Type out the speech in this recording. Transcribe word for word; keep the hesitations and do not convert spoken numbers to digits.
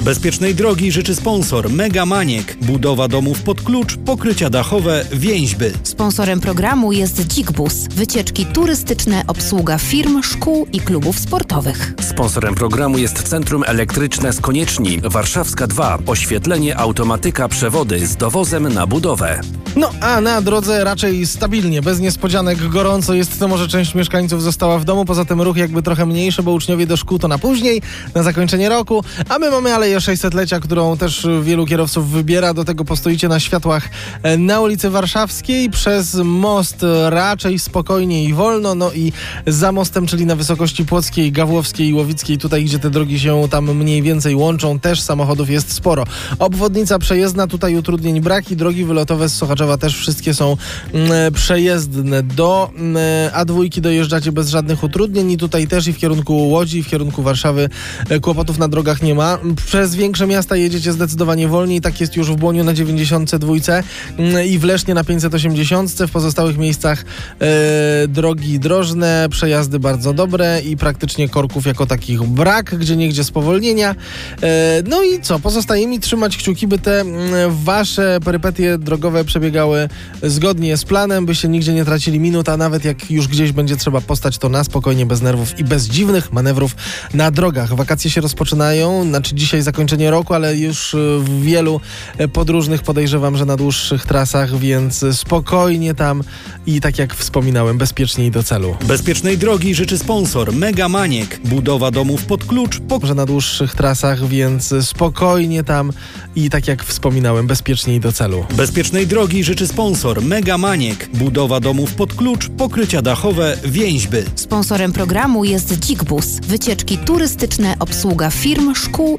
Bezpiecznej drogi życzy sponsor Mega Maniek. Budowa domów pod klucz, pokrycia dachowe, więźby. Sponsorem programu jest Dzik-Bus. Wycieczki turystyczne, obsługa firm, szkół i klubów sportowych. Sponsorem programu jest Centrum Elektryczne z Konieczni, Warszawska dwa. Oświetlenie, automatyka, przewody z dowozem na budowę. No, a na drodze raczej stabilnie, bez niespodzianek, gorąco jest, to może część mieszkańców została w domu, poza tym ruch jakby trochę mniejszy, bo uczniowie do szkół to na później, na zakończenie roku, a my mamy Aleję sześćsetlecia, którą też wielu kierowców wybiera, do tego postoicie na światłach na ulicy Warszawskiej, przez most raczej spokojnie i wolno, no i za mostem, czyli na wysokości Płockiej, Gawłowskiej i Łowickiej, tutaj gdzie te drogi się tam mniej więcej łączą, też samochodów jest sporo. Obwodnica przejezdna, tutaj utrudnień braki, drogi wylotowe z Sochaczewa też wszystkie są mm, przejezdne. Do mm, A dwa dojeżdżacie bez żadnych utrudnień i tutaj też i w kierunku Łodzi, i w kierunku Warszawy e, kłopotów na drogach nie ma. Przez większe miasta jedziecie zdecydowanie wolniej, tak jest już w Błoniu na dziewięćdziesiąt dwa mm, i w Lesznie na pięćset osiemdziesiąt. W pozostałych miejscach e, drogi drożne, przejazdy bardzo dobre i praktycznie korków jako takich brak, gdzie niegdzie spowolnienia. E, no i co? Pozostaje mi trzymać kciuki, by te mm, wasze perypetie drogowe przebiegały zgodnie z planem, by się nigdzie nie tracili minut, a nawet jak już gdzieś będzie trzeba postać, to na spokojnie, bez nerwów i bez dziwnych manewrów na drogach. Wakacje się rozpoczynają, znaczy dzisiaj zakończenie roku, ale już w wielu podróżnych podejrzewam, że na dłuższych trasach, więc spokojnie tam i tak jak wspominałem, bezpieczniej do celu. Bezpiecznej drogi życzy sponsor Mega Maniek. Budowa domów pod klucz, pok- że na dłuższych trasach, więc spokojnie tam i tak jak wspominałem, bezpieczniej do celu. Bezpiecznej drogi życzy sponsor Mega Maniek. Budowa domów pod klucz, pokrycia dachowe, więźby. Sponsorem programu jest Dzik-Bus. Wycieczki turystyczne, obsługa firm, szkół